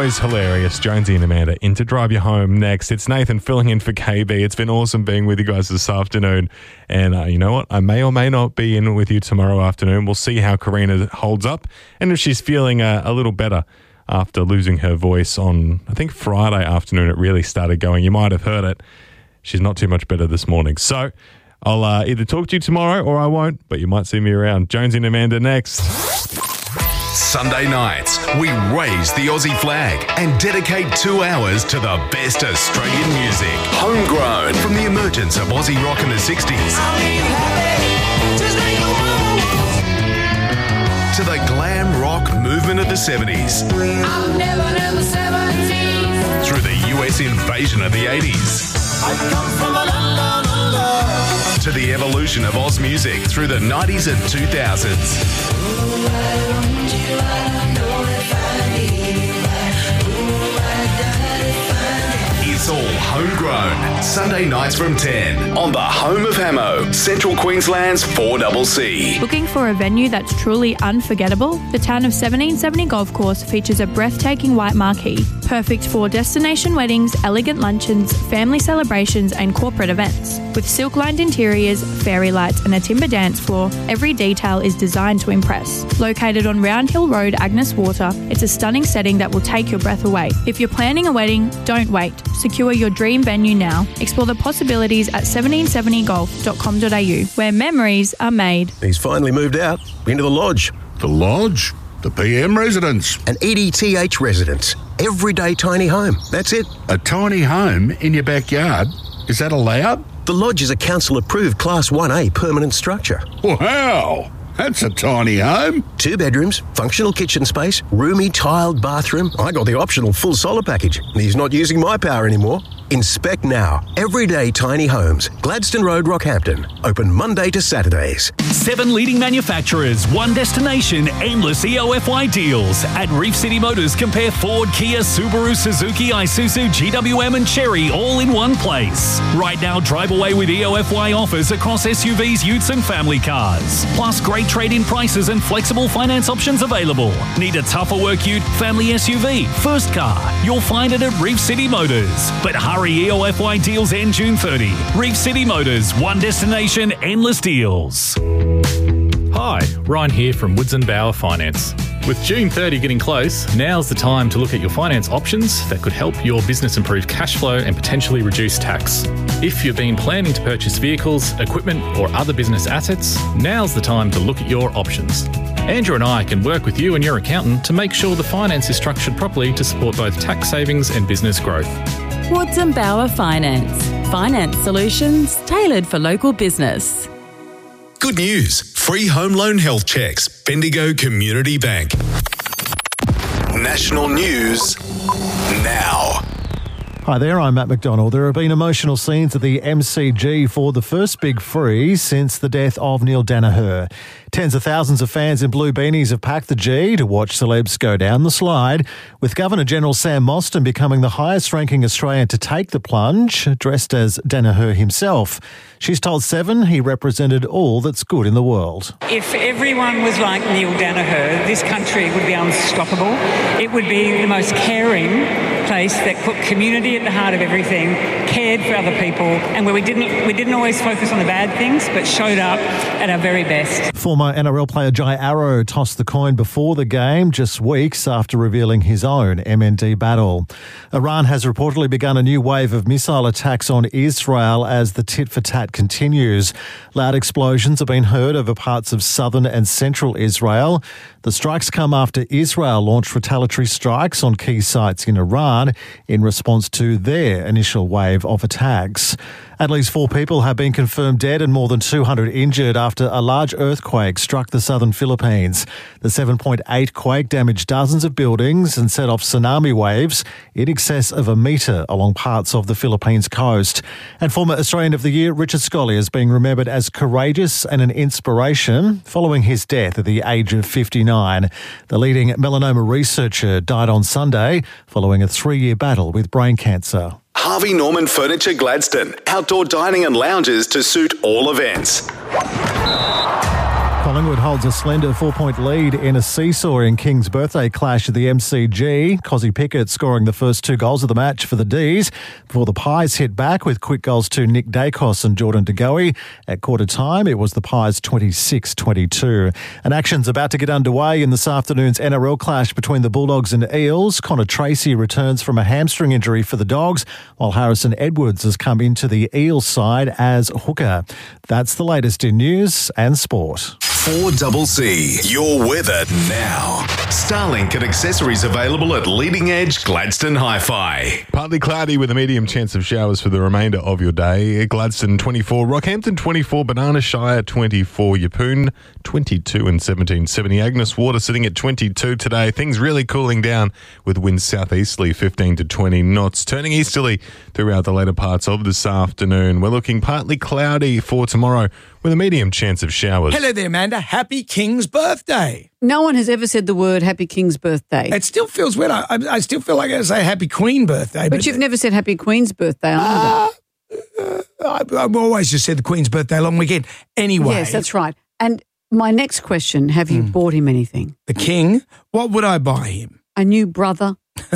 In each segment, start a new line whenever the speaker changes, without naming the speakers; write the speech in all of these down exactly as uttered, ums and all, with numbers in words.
always hilarious. Jonesy and Amanda in to drive you home next. It's Nathan filling in for K B. It's been awesome being with you guys this afternoon. And uh, you know what? I may or may not be in with you tomorrow afternoon. We'll see how Karina holds up and if she's feeling uh, a little better after losing her voice on, I think, Friday afternoon. It really started going. You might have heard it. She's not too much better this morning. So I'll uh, either talk to you tomorrow or I won't, but you might see me around. Jonesy and Amanda next.
Sunday nights, we raise the Aussie flag and dedicate two hours to the best Australian music. Homegrown from the emergence of Aussie rock in the sixties to the glam rock movement of the seventies.
I'm never, never seventeen.
Through the U S invasion of the eighties.
I come from a land of love.
To the evolution of Oz music through the nineties and two thousands.
Ooh, I want you, I don't know if I need you. Ooh, I died if I need.
It's all homegrown. Sunday nights from ten on the home of Hamo, Central Queensland's four C C.
Looking for a venue that's truly unforgettable? The town of seventeen seventy Golf Course features a breathtaking white marquee, perfect for destination weddings, elegant luncheons, family celebrations and corporate events. With silk-lined interiors, fairy lights and a timber dance floor, every detail is designed to impress. Located on Round Hill Road, Agnes Water, it's a stunning setting that will take your breath away. If you're planning a wedding, don't wait. Secure your dream venue now. Explore the possibilities at seventeen seventy golf dot com dot a u, where memories are made.
He's finally moved out into the lodge.
The lodge? The P M residence?
An E D T H residence. Everyday tiny home. That's it.
A tiny home in your backyard? Is that allowed?
The lodge is a council-approved Class one A permanent structure.
Wow! That's a tiny home.
Two bedrooms, functional kitchen space, roomy tiled bathroom. I got the optional full solar package. He's not using my power anymore. Inspect now. Everyday tiny homes. Gladstone Road, Rockhampton. Open Monday to Saturdays.
Seven leading manufacturers, one destination, endless E O F Y deals. At Reef City Motors, compare Ford, Kia, Subaru, Suzuki, Isuzu, G W M and Chery all in one place. Right now, drive away with E O F Y offers across S U Vs, utes and family cars. Plus great trade-in prices and flexible finance options available. Need a tougher work ute, family S U V, first car? You'll find it at Reef City Motors. But hurry, E O F Y deals end June thirtieth. Reef City Motors, one destination, endless deals.
Hi, Ryan here from Woods and Bower Finance. With June thirtieth getting close, now's the time to look at your finance options that could help your business improve cash flow and potentially reduce tax. If you've been planning to purchase vehicles, equipment or other business assets, now's the time to look at your options. Andrew and I can work with you and your accountant to make sure the finance is structured properly to support both tax savings and business growth.
Woods and Bower Finance. Finance solutions tailored for local business.
Good news. Free home loan health checks. Bendigo Community Bank. National news now.
Hi there, I'm Matt McDonald. There have been emotional scenes at the M C G for the first big freeze since the death of Neil Danaher. Tens of thousands of fans in blue beanies have packed the G to watch celebs go down the slide, with Governor-General Sam Mostyn becoming the highest-ranking Australian to take the plunge, dressed as Danaher himself. She's told Seven he represented all that's good in the world.
If everyone was like Neil Danaher, this country would be unstoppable. It would be the most caring place that put community at the heart of everything, cared for other people, and where we didn't we didn't always focus on the bad things, but showed up at our very best.
Former N R L player Jai Arrow tossed the coin before the game, just weeks after revealing his own M N D battle. Iran has reportedly begun a new wave of missile attacks on Israel as the tit-for-tat continues. Loud explosions have been heard over parts of southern and central Israel. The strikes come after Israel launched retaliatory strikes on key sites in Iran in response to their initial wave of attacks. At least four people have been confirmed dead and more than two hundred injured after a large earthquake struck the southern Philippines. The seven point eight quake damaged dozens of buildings and set off tsunami waves in excess of a metre along parts of the Philippines coast. And former Australian of the Year Richard Scolyer is being remembered as courageous and an inspiration following his death at the age of fifty-nine. The leading melanoma researcher died on Sunday following a three-year battle with brain cancer.
Harvey Norman Furniture Gladstone. Outdoor dining and lounges to suit all events.
Collingwood holds a slender four-point lead in a seesaw in King's birthday clash at the M C G. Cozzy Pickett scoring the first two goals of the match for the D's before the Pies hit back with quick goals to Nick Dacos and Jordan De Goey. At quarter time, it was the Pies twenty-six twenty-two. And action's about to get underway in this afternoon's N R L clash between the Bulldogs and Eels. Connor Tracy returns from a hamstring injury for the Dogs, while Harrison Edwards has come into the Eels side as hooker. That's the latest in news and sport.
four C C, your weather now. Starlink and accessories available at Leading Edge Gladstone Hi-Fi.
Partly cloudy with a medium chance of showers for the remainder of your day. Gladstone twenty-four, Rockhampton twenty-four, Banana Shire twenty-four, Yeppoon twenty-two and seventeen seventy. Agnes Water sitting at twenty-two today. Things really cooling down with winds southeasterly fifteen to twenty knots, turning easterly throughout the later parts of this afternoon. We're looking partly cloudy for tomorrow with a medium chance of showers.
Hello there, Amanda. Happy King's birthday.
No one has ever said the word Happy King's birthday.
It still feels weird. I, I still feel like I say Happy Queen birthday.
But, but you've never said Happy Queen's birthday either.
Uh, I, I've always just said the Queen's birthday long weekend. Anyway.
Yes, that's right. And my next question, have you mm. bought him anything?
The King? What would I buy him?
A new brother?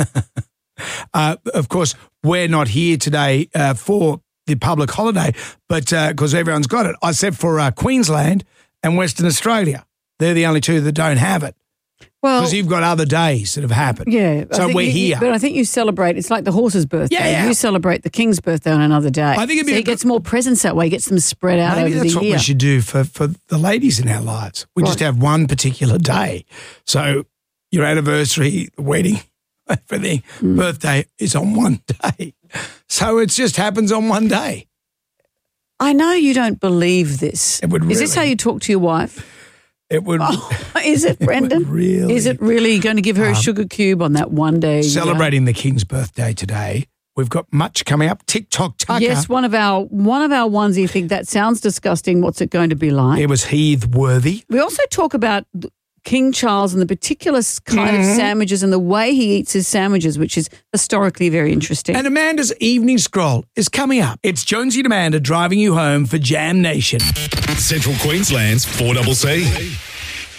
uh, of course, we're not here today uh, for the public holiday, but because uh, everyone's got it, I said for uh, Queensland and Western Australia. They're the only two that don't have it. Well, because you've got other days that have happened.
Yeah.
So we're
you,
here.
But I think you celebrate, it's like the horse's birthday.
Yeah, yeah.
You celebrate the King's birthday on another day.
I think it'd be
so he
good,
gets more presents that way, he gets them spread out over the year.
Maybe that's what we should do for, for the ladies in our lives. We right. just have one particular day. So your anniversary, wedding, everything, mm. birthday is on one day. So it just happens on one day.
I know you don't believe this.
It would really,
is this how you talk to your wife?
It would.
Oh, is it, Brendan?
It really,
is it really going to give her um, a sugar cube on that one day?
Celebrating the King's birthday today. We've got much coming up. TikTok Tucker.
Yes, one of our one of our ones. You think that sounds disgusting. What's it going to be like?
It was Heath Worthy.
We also talk about King Charles and the particular kind mm-hmm. of sandwiches and the way he eats his sandwiches, which is historically very interesting.
And Amanda's evening scroll is coming up. It's Jonesy and Amanda driving you home for Jam Nation.
Central Queensland's four C C.